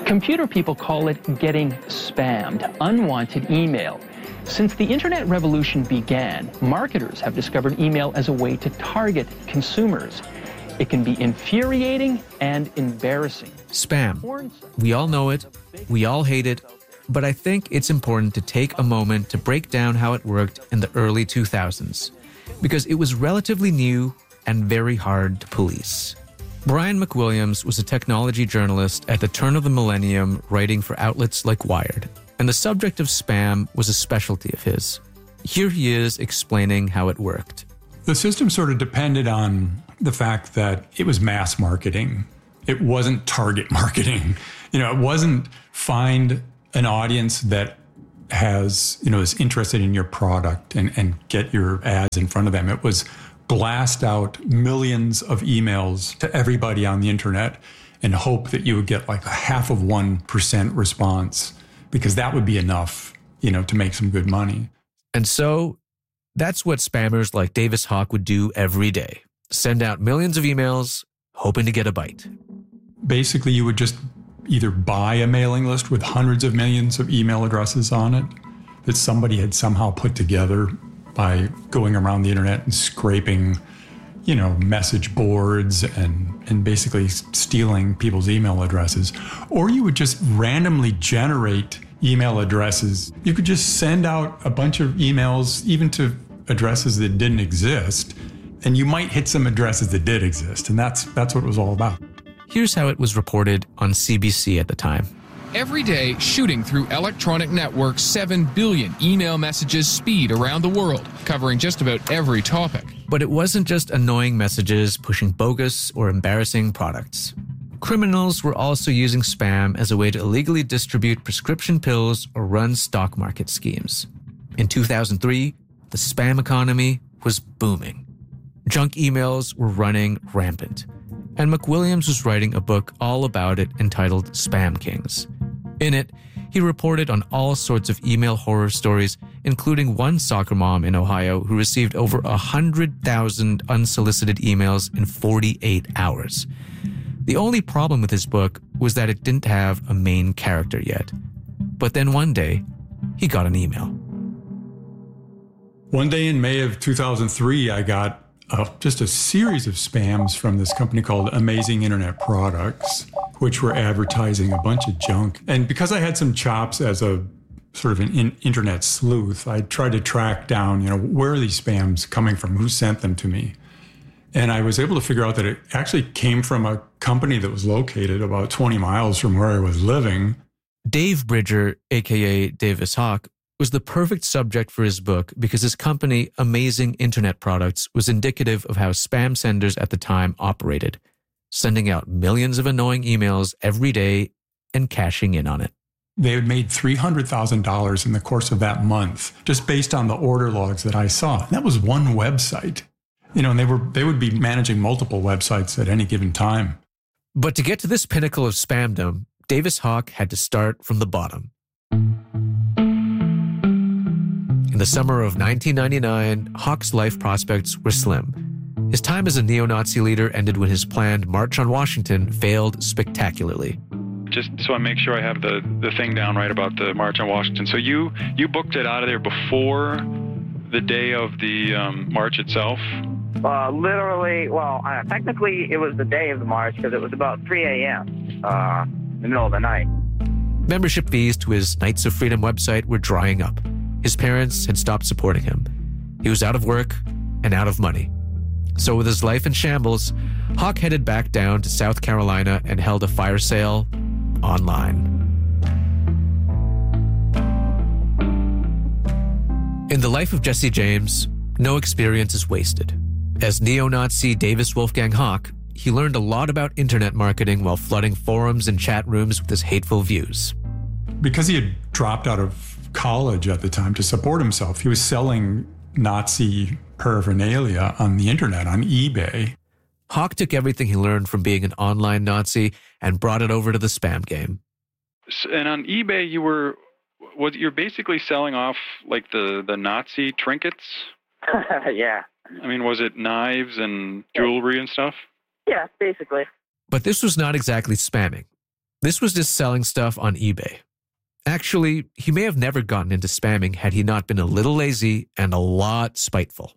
Computer people call it getting spammed, unwanted email. Since the internet revolution began, marketers have discovered email as a way to target consumers. It can be infuriating and embarrassing. Spam. We all know it. We all hate it. But I think it's important to take a moment to break down how it worked in the early 2000s, because it was relatively new and very hard to police. Brian McWilliams was a technology journalist at the turn of the millennium, writing for outlets like Wired, and the subject of spam was a specialty of his. Here he is explaining how it worked. The system sort of depended on the fact that it was mass marketing. It wasn't target marketing. It wasn't find an audience that has, is interested in your product and get your ads in front of them. It was blast out millions of emails to everybody on the internet and hope that you would get like a 0.5% response, because that would be enough, to make some good money. And so that's what spammers like Davis Hawk would do every day. Send out millions of emails, hoping to get a bite. Basically, you would just either buy a mailing list with hundreds of millions of email addresses on it that somebody had somehow put together by going around the internet and scraping, message boards and basically stealing people's email addresses. Or you would just randomly generate email addresses. You could just send out a bunch of emails, even to addresses that didn't exist, and you might hit some addresses that did exist. And that's what it was all about. Here's how it was reported on CBC at the time. Every day, shooting through electronic networks, 7 billion email messages speed around the world, covering just about every topic. But it wasn't just annoying messages pushing bogus or embarrassing products. Criminals were also using spam as a way to illegally distribute prescription pills or run stock market schemes. In 2003, the spam economy was booming. Junk emails were running rampant. And McWilliams was writing a book all about it entitled Spam Kings. In it, he reported on all sorts of email horror stories, including one soccer mom in Ohio who received over 100,000 unsolicited emails in 48 hours. The only problem with his book was that it didn't have a main character yet. But then one day, he got an email. One day in May of 2003, I got just a series of spams from this company called Amazing Internet Products, which were advertising a bunch of junk. And because I had some chops as a sort of an internet sleuth, I tried to track down, where are these spams coming from? Who sent them to me? And I was able to figure out that it actually came from a company that was located about 20 miles from where I was living. Dave Bridger, aka Davis Hawk, was the perfect subject for his book because his company, Amazing Internet Products, was indicative of how spam senders at the time operated, sending out millions of annoying emails every day and cashing in on it. They had made $300,000 in the course of that month, just based on the order logs that I saw. And that was one website. And they would be managing multiple websites at any given time. But to get to this pinnacle of spamdom, Davis Hawk had to start from the bottom. In the summer of 1999, Hawk's life prospects were slim. His time as a neo-Nazi leader ended when his planned March on Washington failed spectacularly. Just so I make sure I have the thing down right about the March on Washington. So you booked it out of there before the day of the march itself? Technically it was the day of the march because it was about 3 a.m. In the middle of the night. Membership fees to his Knights of Freedom website were drying up. His parents had stopped supporting him. He was out of work and out of money. So with his life in shambles, Hawk headed back down to South Carolina and held a fire sale online. In the life of Jesse James, no experience is wasted. As neo-Nazi Davis Wolfgang Hawk, he learned a lot about internet marketing while flooding forums and chat rooms with his hateful views. Because he had dropped out of college at the time to support himself, he was selling Nazi paraphernalia on the internet, on eBay. Hawk took everything he learned from being an online Nazi and brought it over to the spam game. And on eBay, you're basically selling off like the Nazi trinkets? Yeah. I mean, was it knives and jewelry and stuff? Yeah, basically. But this was not exactly spamming. This was just selling stuff on eBay. Actually, he may have never gotten into spamming had he not been a little lazy and a lot spiteful.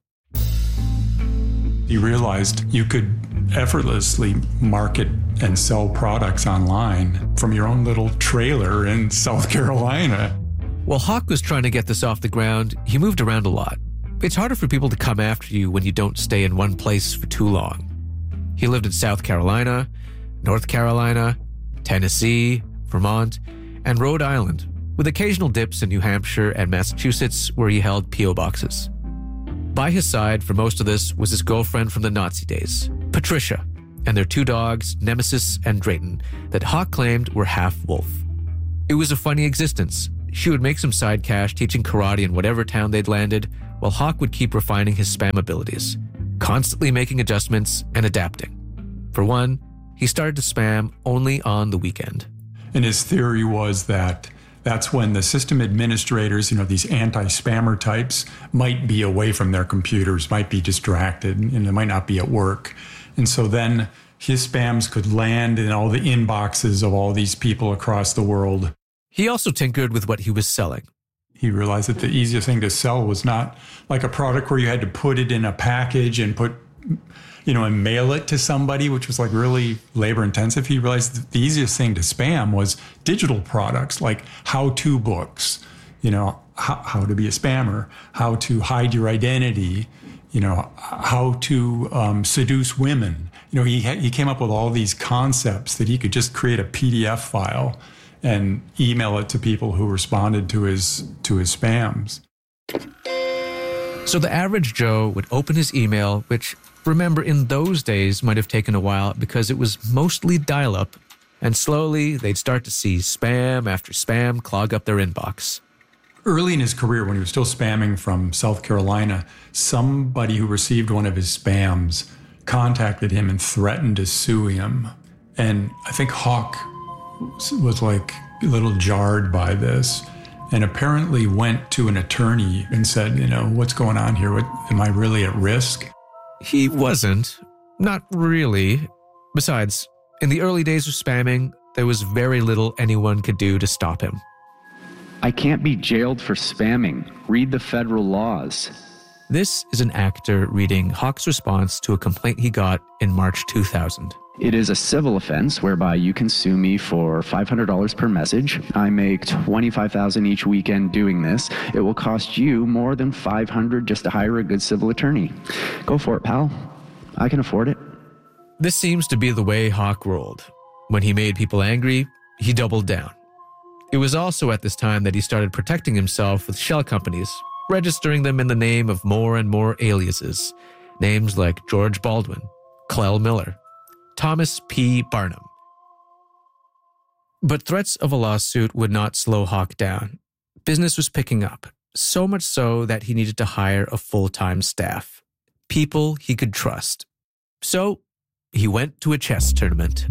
He realized you could effortlessly market and sell products online from your own little trailer in South Carolina. While Hawk was trying to get this off the ground, he moved around a lot. It's harder for people to come after you when you don't stay in one place for too long. He lived in South Carolina, North Carolina, Tennessee, Vermont, and Rhode Island, with occasional dips in New Hampshire and Massachusetts where he held P.O. boxes. By his side for most of this was his girlfriend from the Nazi days, Patricia, and their 2 dogs, Nemesis and Drayton, that Hawk claimed were half wolf. It was a funny existence. She would make some side cash teaching karate in whatever town they'd landed, while Hawk would keep refining his spam abilities, constantly making adjustments and adapting. For one, he started to spam only on the weekend. And his theory was that that's when the system administrators, these anti-spammer types, might be away from their computers, might be distracted, and they might not be at work. And so then his spams could land in all the inboxes of all these people across the world. He also tinkered with what he was selling. He realized that the easiest thing to sell was not like a product where you had to put it in a package and and mail it to somebody, which was like really labor intensive. He realized that the easiest thing to spam was digital products like how-to books, how to be a spammer, how to hide your identity, how to seduce women. He came up with all these concepts that he could just create a PDF file and email it to people who responded to his spams. So the average Joe would open his email, which, remember, in those days might have taken a while because it was mostly dial-up, and slowly they'd start to see spam after spam clog up their inbox. Early in his career, when he was still spamming from South Carolina, somebody who received one of his spams contacted him and threatened to sue him. And I think Hawk was like a little jarred by this and apparently went to an attorney and said, what's going on here? Am I really at risk? He wasn't. Not really. Besides, in the early days of spamming, there was very little anyone could do to stop him. I can't be jailed for spamming. Read the federal laws. This is an actor reading Hawk's response to a complaint he got in March 2000. It is a civil offense whereby you can sue me for $500 per message. I make $25,000 each weekend doing this. It will cost you more than $500 just to hire a good civil attorney. Go for it, pal. I can afford it. This seems to be the way Hawk rolled. When he made people angry, he doubled down. It was also at this time that he started protecting himself with shell companies, registering them in the name of more and more aliases, names like George Baldwin, Clell Miller, Thomas P. Barnum. But threats of a lawsuit would not slow Hawk down. Business was picking up, so much so that he needed to hire a full-time staff, people he could trust. So he went to a chess tournament.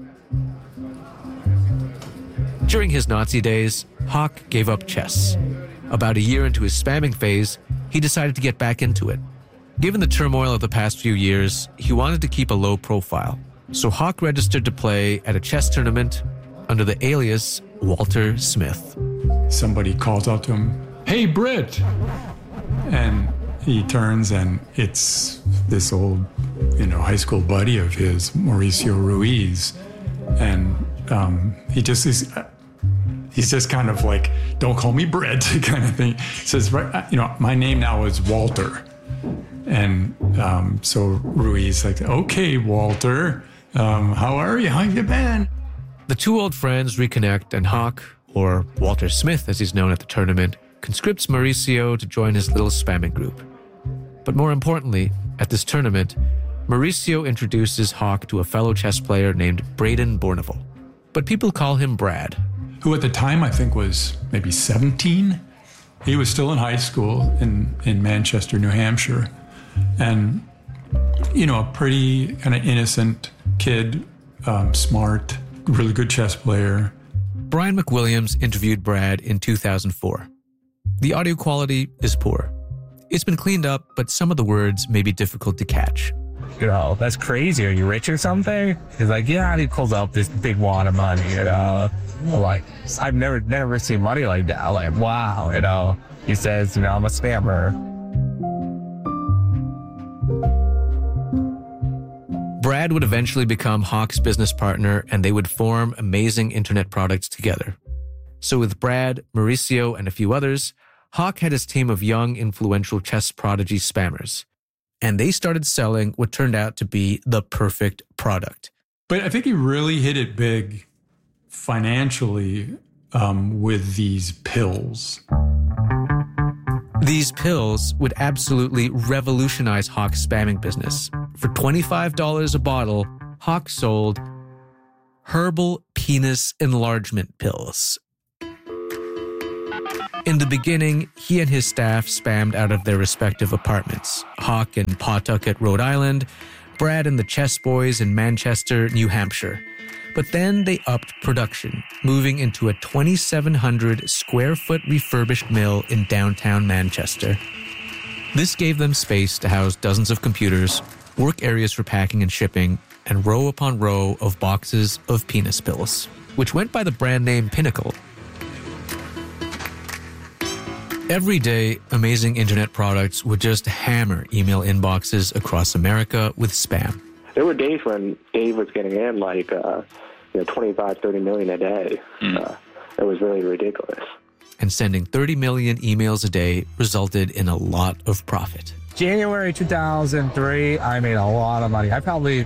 During his Nazi days, Hawk gave up chess. About a year into his spamming phase, he decided to get back into it. Given the turmoil of the past few years, he wanted to keep a low profile. So Hawk registered to play at a chess tournament under the alias Walter Smith. Somebody calls out to him, "Hey, Britt!" And he turns and it's this old, high school buddy of his, Mauricio Ruiz. And he's just kind of like, "Don't call me Britt," kind of thing. He says, "My name now is Walter." And so Ruiz like, "Okay, Walter, how are you? How have you been?" The 2 old friends reconnect, and Hawk, or Walter Smith as he's known at the tournament, conscripts Mauricio to join his little spamming group. But more importantly, at this tournament, Mauricio introduces Hawk to a fellow chess player named Braden Bourneval. But people call him Brad. Who at the time I think was maybe 17. He was still in high school in Manchester, New Hampshire. And, a pretty kind of innocent kid, smart, really good chess player. Brian McWilliams interviewed Brad in 2004. The audio quality is poor. It's been cleaned up, but some of the words may be difficult to catch. that's crazy. Are you rich or something? He's like, yeah, and he pulls out this big wad of money, Like, I've never seen money like that. Like, wow, He says, I'm a spammer. Brad would eventually become Hawk's business partner, and they would form Amazing Internet Products together. So with Brad, Mauricio, and a few others, Hawk had his team of young, influential chess prodigy spammers. And they started selling what turned out to be the perfect product. But I think he really hit it big financially with these pills. These pills would absolutely revolutionize Hawk's spamming business. For $25 a bottle, Hawk sold herbal penis enlargement pills. In the beginning, he and his staff spammed out of their respective apartments. Hawk in Pawtucket, Rhode Island, Brad and the Chess Boys in Manchester, New Hampshire. But then they upped production, moving into a 2,700 square foot refurbished mill in downtown Manchester. This gave them space to house dozens of computers, work areas for packing and shipping, and row upon row of boxes of penis pills, which went by the brand name Pinnacle. Every day, Amazing Internet Products would just hammer email inboxes across America with spam. There were days when Dave was getting in like 25, 30 million a day. It was really ridiculous. And sending 30 million emails a day resulted in a lot of profit. January 2003, I made a lot of money. I probably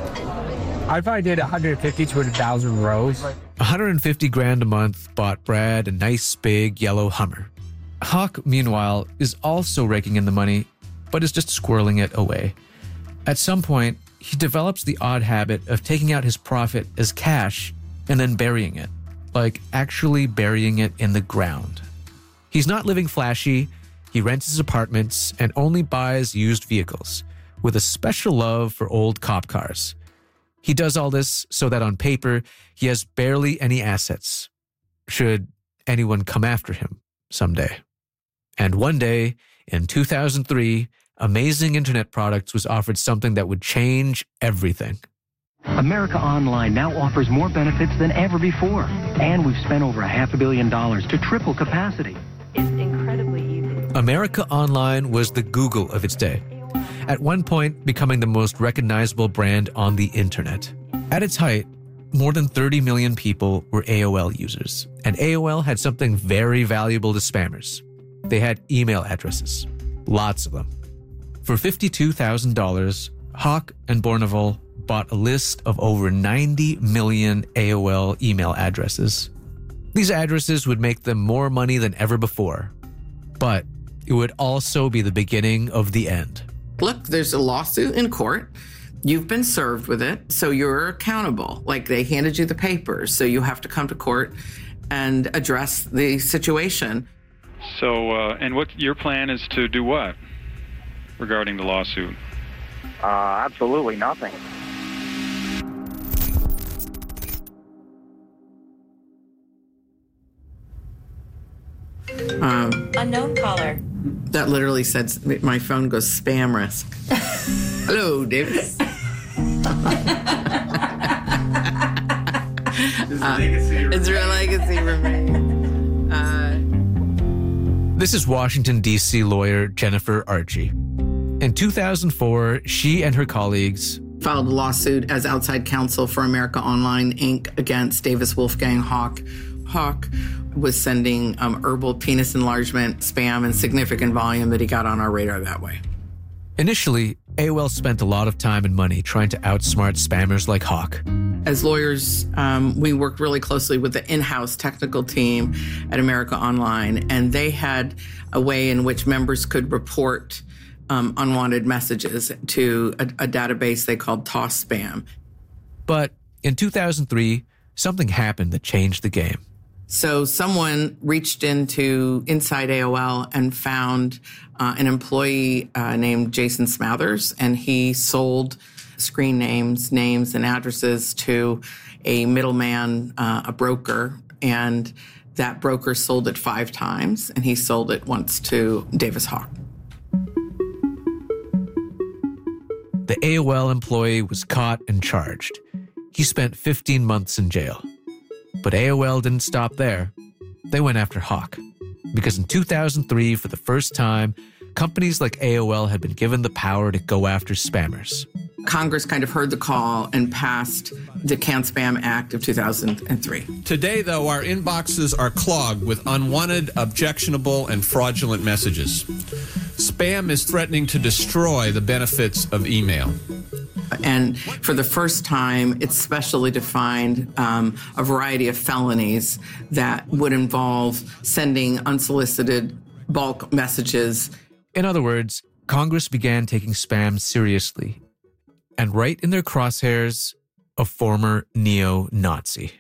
did 150, 200,000 rows. 150 grand a month bought Brad a nice big yellow Hummer. Hawk, meanwhile, is also raking in the money, but is just squirreling it away. At some point, he develops the odd habit of taking out his profit as cash and then burying it, like actually burying it in the ground. He's not living flashy, he rents his apartments and only buys used vehicles, with a special love for old cop cars. He does all this so that on paper, he has barely any assets, should anyone come after him someday. And one day, in 2003, Amazing Internet Products was offered something that would change everything. America Online now offers more benefits than ever before. And we've spent over $500 million to triple capacity. It's incredibly easy. America Online was the Google of its day. At one point, becoming the most recognizable brand on the internet. At its height, more than 30 million people were AOL users. And AOL had something very valuable to spammers. They had email addresses. Lots of them. For $52,000, Hawk and Bourneval bought a list of over 90 million AOL email addresses. These addresses would make them more money than ever before. But it would also be the beginning of the end. Look, there's a lawsuit in court. You've been served with it, so you're accountable. Like, they handed you the papers, so you have to come to court and address the situation. So, and what your plan is to do what regarding the lawsuit? Absolutely nothing. Unknown caller. That literally said, my phone goes spam risk. Hello, David. It's real legacy for me. This is Washington, D.C. lawyer Jennifer Archie. In 2004, she and her colleagues filed a lawsuit as outside counsel for America Online, Inc. against Davis Wolfgang Hawk. Hawk was sending herbal penis enlargement spam in significant volume that he got on our radar that way. Initially, AOL spent a lot of time and money trying to outsmart spammers like Hawk. As lawyers, we worked really closely with the in-house technical team at America Online, and they had a way in which members could report unwanted messages to a database they called Toss Spam. But in 2003, something happened that changed the game. So someone reached inside AOL and found an employee named Jason Smathers, and he sold screen names, and addresses to a middleman, a broker, and that broker sold it 5 times, and he sold it once to Davis Hawk. The AOL employee was caught and charged. He spent 15 months in jail. But AOL didn't stop there. They went after Hawk. Because in 2003, for the first time, companies like AOL had been given the power to go after spammers. Congress kind of heard the call and passed the Can-Spam Act of 2003. Today, though, our inboxes are clogged with unwanted, objectionable, and fraudulent messages. Spam is threatening to destroy the benefits of email. And for the first time, it's specially defined a variety of felonies that would involve sending unsolicited bulk messages. In other words, Congress began taking spam seriously. And right in their crosshairs, a former neo-Nazi.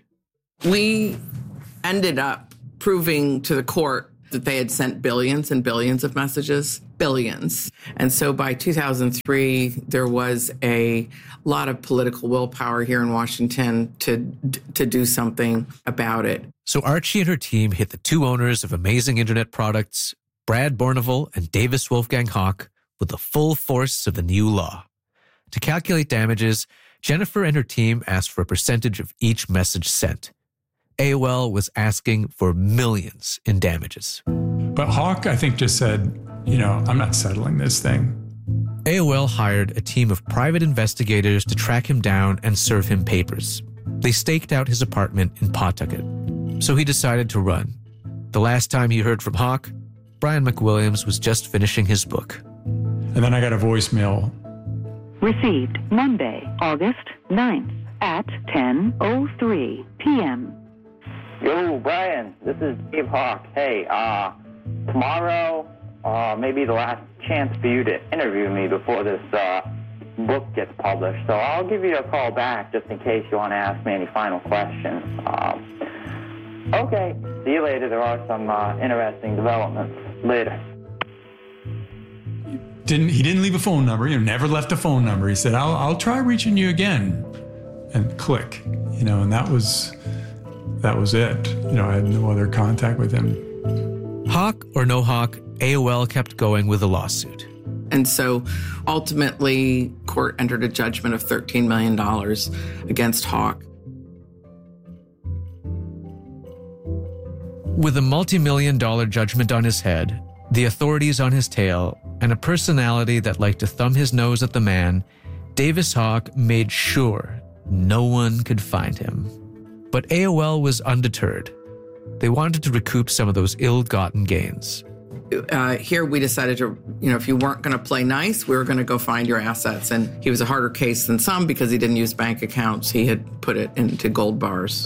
We ended up proving to the court that they had sent billions and billions of messages, billions. And so by 2003, there was a lot of political willpower here in Washington to do something about it. So Archie and her team hit the two owners of Amazing Internet Products, Brad Bourneval and Davis Wolfgang Hawk, with the full force of the new law. To calculate damages, Jennifer and her team asked for a percentage of each message sent. AOL was asking for millions in damages. But Hawk, I think, just said, I'm not settling this thing. AOL hired a team of private investigators to track him down and serve him papers. They staked out his apartment in Pawtucket. So he decided to run. The last time he heard from Hawk, Brian McWilliams was just finishing his book. And then I got a voicemail. Received Monday, August 9th at 10:03 p.m. Yo, Brian, this is Dave Hawk. Hey, tomorrow maybe the last chance for you to interview me before this book gets published. So I'll give you a call back just in case you want to ask me any final questions. Okay, see you later. There are some interesting developments. Later. He didn't leave a phone number. Never left a phone number. He said, I'll try reaching you again. And click, and that was it. I had no other contact with him. Hawk or no Hawk, AOL kept going with the lawsuit. And so ultimately, court entered a judgment of $13 million against Hawk. With a multi-million-dollar judgment on his head, the authorities on his tail, and a personality that liked to thumb his nose at the man, Davis Hawk made sure no one could find him. But AOL was undeterred. They wanted to recoup some of those ill-gotten gains. Here we decided to, if you weren't going to play nice, we were going to go find your assets. And he was a harder case than some because he didn't use bank accounts. He had put it into gold bars.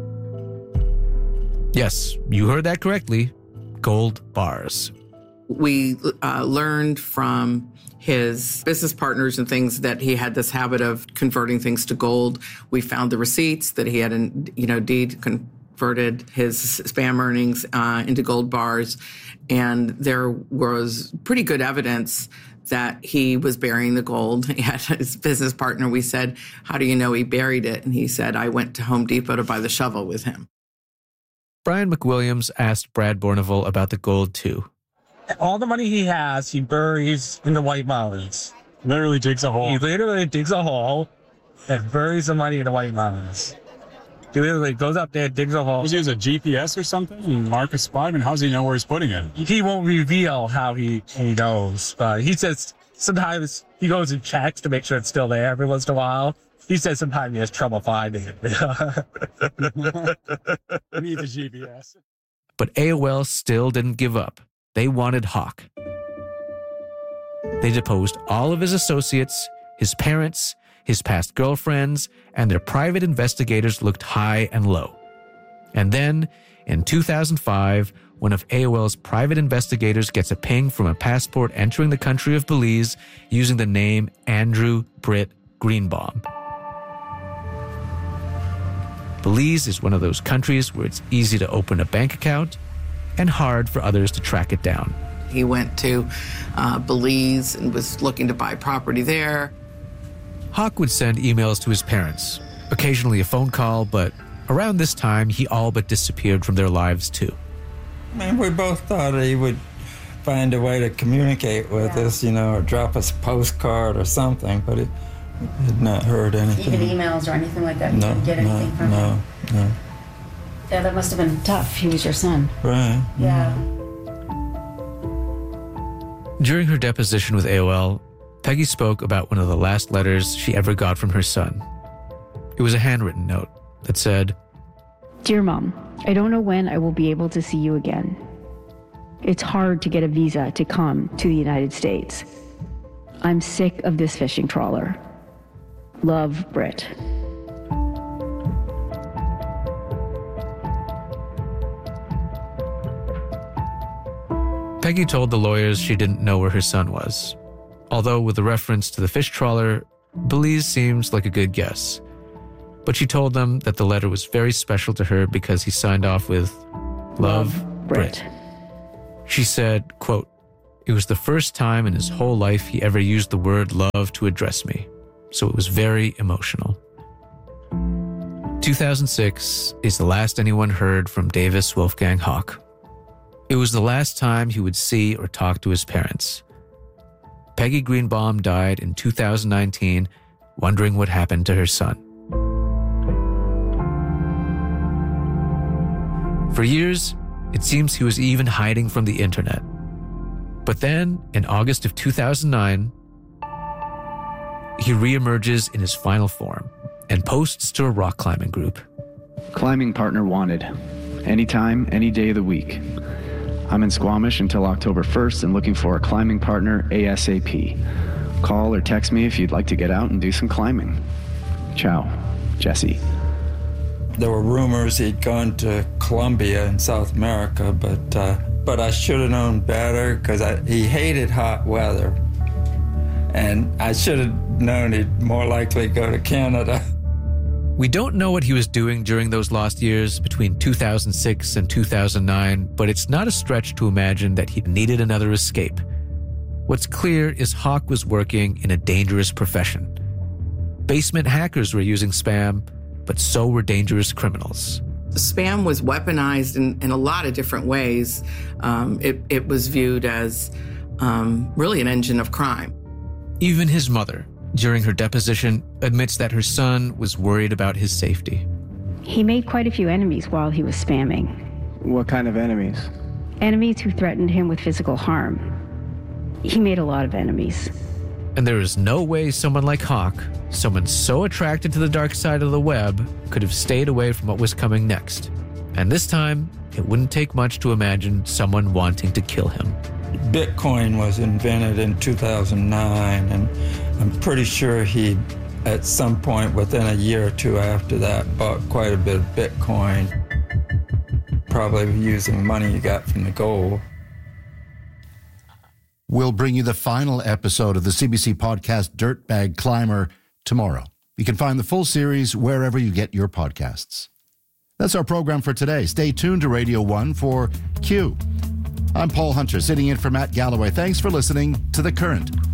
Yes, you heard that correctly. Gold bars. We learned from his business partners and things that he had this habit of converting things to gold. We found the receipts that he had, indeed converted his spam earnings into gold bars. And there was pretty good evidence that he was burying the gold. He had his business partner. We said, how do you know he buried it? And he said, I went to Home Depot to buy the shovel with him. Brian McWilliams asked Brad Bourneval about the gold, too. All the money he has, he buries in the White Mountains. Literally digs a hole. He literally digs a hole and buries the money in the White Mountains. He literally goes up there, digs a hole. Does he use a GPS or something and mark a spot? How does he know where he's putting it? He won't reveal how he knows. But he says sometimes he goes and checks to make sure it's still there every once in a while. He says sometimes he has trouble finding it. He needs a GPS. But AOL still didn't give up. They wanted Hawk. They deposed all of his associates, his parents, his past girlfriends, and their private investigators looked high and low. And then, in 2005, one of AOL's private investigators gets a ping from a passport entering the country of Belize using the name Andrew Britt Greenbaum. Belize is one of those countries where it's easy to open a bank account and hard for others to track it down. He went to Belize and was looking to buy property there. Hawk would send emails to his parents, occasionally a phone call, but around this time, he all but disappeared from their lives too. We both thought he would find a way to communicate with us, or drop us a postcard or something, but it had not heard anything. Even emails or anything like that? You didn't get anything from him? No. Yeah, that must have been tough. He was your son. Right. Yeah. During her deposition with AOL, Peggy spoke about one of the last letters she ever got from her son. It was a handwritten note that said, "Dear Mom, I don't know when I will be able to see you again. It's hard to get a visa to come to the United States. I'm sick of this fishing trawler. Love, Britt." Peggy told the lawyers she didn't know where her son was, although with the reference to the fish trawler, Belize seems like a good guess. But she told them that the letter was very special to her because he signed off with, "Love, Britt." She said, quote, "It was the first time in his whole life he ever used the word love to address me, so it was very emotional." 2006 is the last anyone heard from Davis Wolfgang Hawk. It was the last time he would see or talk to his parents. Peggy Greenbaum died in 2019, wondering what happened to her son. For years, it seems he was even hiding from the internet. But then, in August of 2009, he reemerges in his final form and posts to a rock climbing group. Climbing partner wanted. Anytime, any day of the week. I'm in Squamish until October 1st and looking for a climbing partner ASAP. Call or text me if you'd like to get out and do some climbing. Ciao, Jesse. There were rumors he'd gone to Colombia in South America, but I should have known better because he hated hot weather. And I should have known he'd more likely go to Canada. We don't know what he was doing during those lost years between 2006 and 2009, but it's not a stretch to imagine that he needed another escape. What's clear is Hawk was working in a dangerous profession. Basement hackers were using spam, but so were dangerous criminals. Spam was weaponized in a lot of different ways. It was viewed as really an engine of crime. Even his mother, during her deposition, admits that her son was worried about his safety. He made quite a few enemies while he was spamming. What kind of enemies? Enemies who threatened him with physical harm. He made a lot of enemies. And there is no way someone like Hawk, someone so attracted to the dark side of the web, could have stayed away from what was coming next. And this time, it wouldn't take much to imagine someone wanting to kill him. Bitcoin was invented in 2009, and I'm pretty sure he, at some point within a year or two after that, bought quite a bit of Bitcoin, probably using money he got from the gold. We'll bring you the final episode of the CBC podcast Dirtbag Climber tomorrow. You can find the full series wherever you get your podcasts. That's our program for today. Stay tuned to Radio 1 for Q. I'm Paul Hunter, sitting in for Matt Galloway. Thanks for listening to The Current.